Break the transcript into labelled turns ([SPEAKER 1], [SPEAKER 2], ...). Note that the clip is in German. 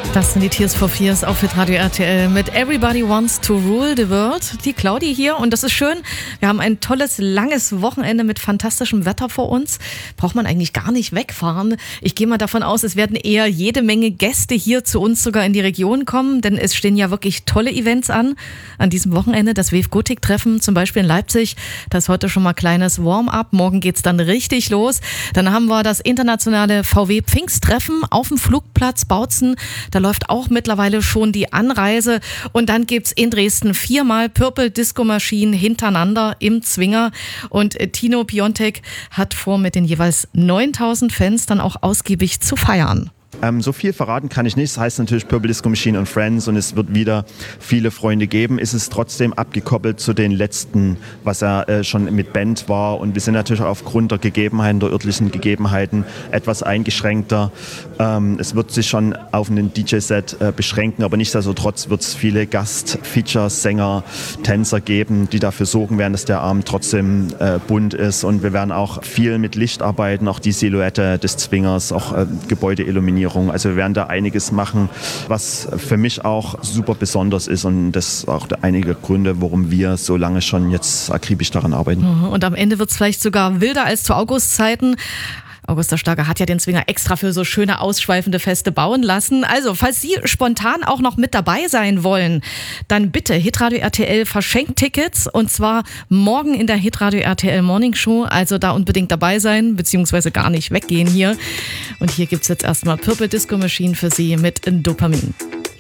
[SPEAKER 1] Das sind die Tears for Fears auf Hitradio RTL mit Everybody Wants to Rule the World. Die Claudi hier und das ist schön. Wir haben ein tolles, langes Wochenende mit fantastischem Wetter vor uns. Braucht man eigentlich gar nicht wegfahren. Ich gehe mal davon aus, es werden eher jede Menge Gäste hier zu uns sogar in die Region kommen, denn es stehen ja wirklich tolle Events an diesem Wochenende. Das WEF Gotik-Treffen zum Beispiel in Leipzig. Da ist heute schon mal kleines Warm-up. Morgen geht's dann richtig los. Dann haben wir das internationale VW Pfingsttreffen auf dem Flugplatz Bautzen. Da läuft auch mittlerweile schon die Anreise. Und dann gibt's in Dresden 4-mal Purple Disco Machine hintereinander im Zwinger. Und Tino Piontek hat vor, mit den jeweils 9000 Fans dann auch ausgiebig zu feiern.
[SPEAKER 2] So viel verraten kann ich nicht. Das heißt natürlich Purple Disco Machine und Friends und es wird wieder viele Freunde geben. Ist es trotzdem abgekoppelt zu den letzten, was ja schon mit Band war. Und wir sind natürlich aufgrund der Gegebenheiten, der örtlichen Gegebenheiten etwas eingeschränkter. Es wird sich schon auf einen DJ-Set beschränken, aber nichtsdestotrotz wird es viele Gast-Features, Sänger, Tänzer geben, die dafür sorgen werden, dass der Abend trotzdem bunt ist. Und wir werden auch viel mit Licht arbeiten, auch die Silhouette des Zwingers, auch Gebäudeilluminierung. Also wir werden da einiges machen, was für mich auch super besonders ist und das ist auch einige Gründe, warum wir so lange schon jetzt akribisch daran arbeiten.
[SPEAKER 1] Und am Ende wird es vielleicht sogar wilder als zu Augustzeiten. August der Starke hat ja den Zwinger extra für so schöne ausschweifende Feste bauen lassen. Also, falls Sie spontan auch noch mit dabei sein wollen, dann bitte Hitradio RTL verschenkt Tickets und zwar morgen in der Hitradio RTL Morning Show. Also da unbedingt dabei sein, beziehungsweise gar nicht weggehen hier. Und hier gibt's jetzt erstmal Purple Disco Machine für Sie mit Dopamin.